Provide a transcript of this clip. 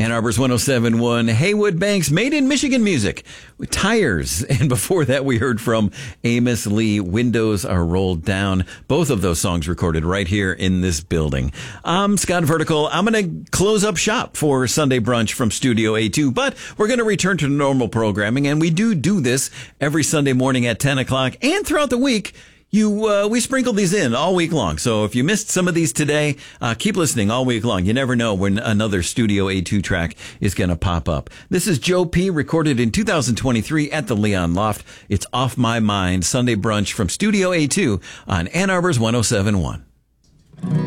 Ann Arbor's 107.1, Haywood Banks, Made in Michigan music with Tires. And before that, we heard from Amos Lee, Windows Are Rolled Down. Both of those songs recorded right here in this building. I'm Scott Vertical. I'm going to close up shop for Sunday Brunch from Studio A2, but we're going to return to normal programming, and we do this every Sunday morning at 10 o'clock and throughout the week. We sprinkle these in all week long. So if you missed some of these today, keep listening all week long. You never know when another Studio A2 track is going to pop up. This is Joe P., recorded in 2023 at the Leon Loft. It's Off My Mind, Sunday Brunch from Studio A2 on Ann Arbor's 107.1.